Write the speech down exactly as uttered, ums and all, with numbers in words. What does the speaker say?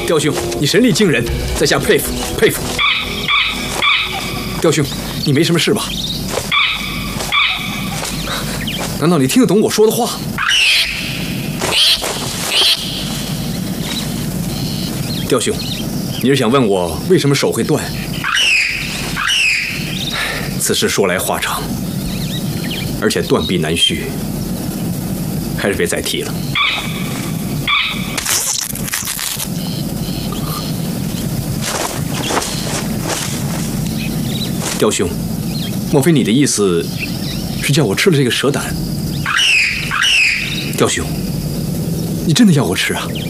雕兄，你神力惊人，在下佩服佩服。雕兄，你没什么事吧？难道你听得懂我说的话？雕兄，你是想问我为什么手会断？此事说来话长，而且断臂难续，还是别再提了。 雕兄，莫非你的意思是叫我吃了这个蛇胆？雕兄，你真的要我吃啊？